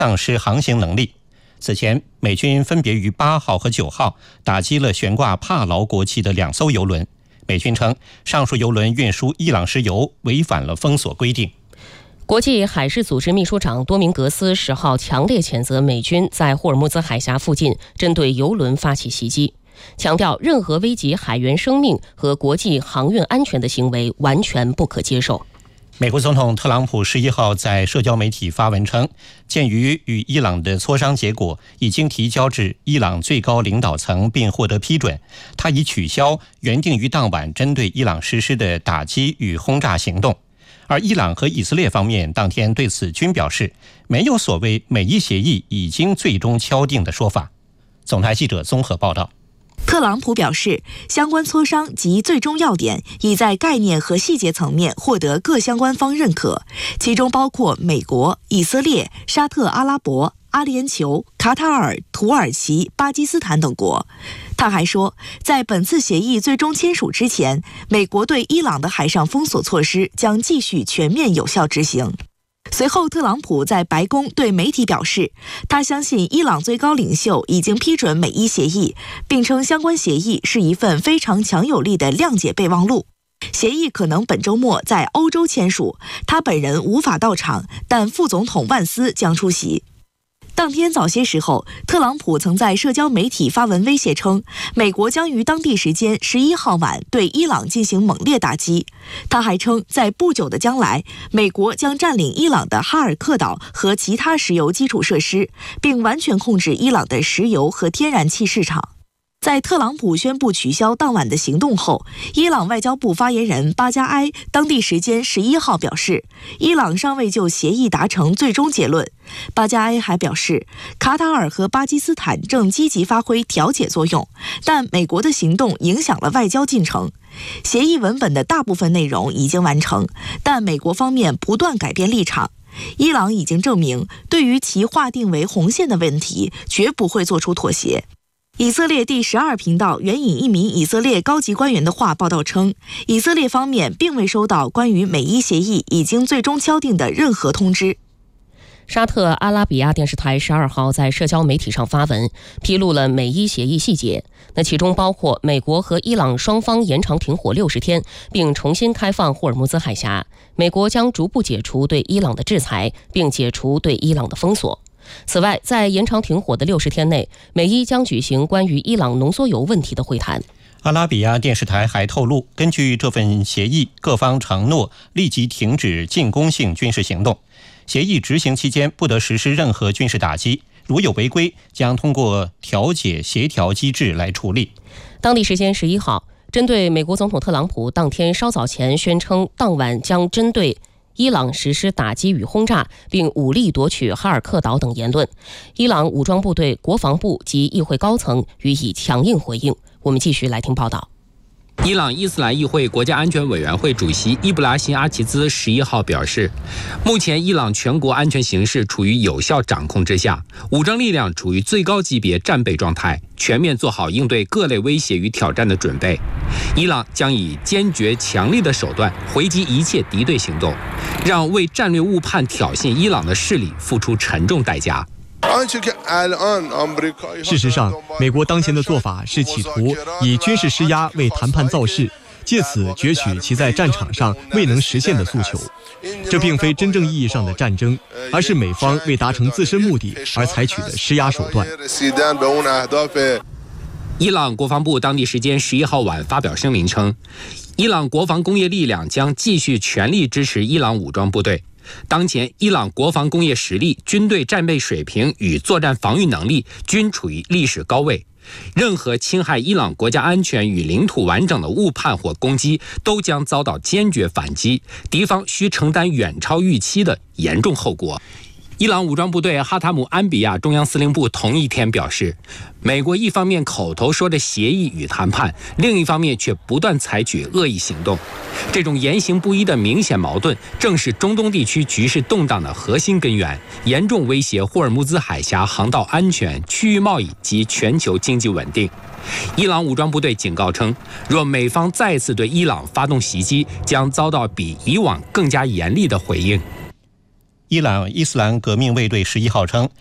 丧失航行能力。此前，美军分别于8号和9号打击了悬挂帕劳国旗的2艘油轮。美军称，上述油轮运输伊朗石油违反了封锁规定。 国际海事组织秘书长多明格斯10号强烈谴责美军在霍尔木兹海峡附近针对油轮发起袭击，强调任何危及海员生命和国际航运安全的行为完全不可接受。 美国总统特朗普11号在社交媒体发文称，鉴于与伊朗的磋商结果已经提交至伊朗最高领导层并获得批准，他已取消原定于当晚针对伊朗实施的打击与轰炸行动。而伊朗和以色列方面当天对此均表示，没有所谓美伊协议已经最终敲定的说法。总台记者综合报道。 特朗普表示，相关磋商及最终要点已在概念和细节层面获得各相关方认可，其中包括美国、以色列、沙特阿拉伯、阿联酋、卡塔尔、土耳其、巴基斯坦等国。他还说，在本次协议最终签署之前，美国对伊朗的海上封锁措施将继续全面有效执行。随后，特朗普在白宫对媒体表示，他相信伊朗最高领袖已经批准美伊协议，并称相关协议是一份非常强有力的谅解备忘录。协议可能本周末在欧洲签署，他本人无法到场，但副总统万斯将出席。当天早些时候，特朗普曾在社交媒体发文威胁称，美国将于当地时间11号晚对伊朗进行猛烈打击。他还称，在不久的将来，美国将占领伊朗的哈尔克岛和其他石油基础设施，并完全控制伊朗的石油和天然气市场。在特朗普宣布取消当晚的行动后，伊朗外交部发言人巴加埃当地时间11号表示，伊朗尚未就协议达成最终结论。巴加埃还表示，卡塔尔和巴基斯坦正积极发挥调解作用，但美国的行动影响了外交进程。协议文本的大部分内容已经完成，但美国方面不断改变立场。伊朗已经证明，对于其划定为红线的问题，绝不会做出妥协。以色列第12频道援引一名以色列高级官员的话报道称，以色列方面并未收到关于美伊协议已经最终敲定的任何通知。 沙特阿拉比亚电视台12号在社交媒体上发文，披露了美伊协议细节。其中包括美国和伊朗双方延长停火60天，并重新开放霍尔木兹海峡。美国将逐步解除对伊朗的制裁，并解除对伊朗的封锁。此外，在延长停火的60天内，美伊将举行关于伊朗浓缩铀问题的会谈。 阿拉比亚电视台还透露，根据这份协议，各方承诺立即停止进攻性军事行动。协议执行期间不得实施任何军事打击，如有违规，将通过调解协调机制来处理。 当地时间11号，针对美国总统特朗普当天稍早前宣称当晚将针对伊朗实施打击与轰炸，并武力夺取哈尔克岛等言论，伊朗武装部队、国防部及议会高层予以强硬回应。我们继续来听报道。 伊朗伊斯兰议会国家安全委员会主席伊布拉辛阿齐兹11号表示，目前伊朗全国安全形势处于有效掌控之下，武装力量处于最高级别战备状态，全面做好应对各类威胁与挑战的准备。伊朗将以坚决强力的手段回击一切敌对行动，让为战略误判挑衅伊朗的势力付出沉重代价。 事实上，美国当前的做法是企图以军事施压为谈判造势，借此攫取其在战场上未能实现的诉求。这并非真正意义上的战争，而是美方为达成自身目的而采取的施压手段。 伊朗国防部当地时间11号晚发表声明称，伊朗国防工业力量将继续全力支持伊朗武装部队。当前，伊朗国防工业实力、军队战备水平与作战防御能力均处于历史高位。任何侵害伊朗国家安全与领土完整的误判或攻击，都将遭到坚决反击，敌方需承担远超预期的严重后果。伊朗武装部队哈塔姆安比亚中央司令部同一天表示，美国一方面口头说着协议与谈判，另一方面却不断采取恶意行动。这种言行不一的明显矛盾，正是中东地区局势动荡的核心根源，严重威胁霍尔木兹海峡航道安全、区域贸易及全球经济稳定。伊朗武装部队警告称，若美方再次对伊朗发动袭击，将遭到比以往更加严厉的回应。 伊朗伊斯兰革命卫队11号称，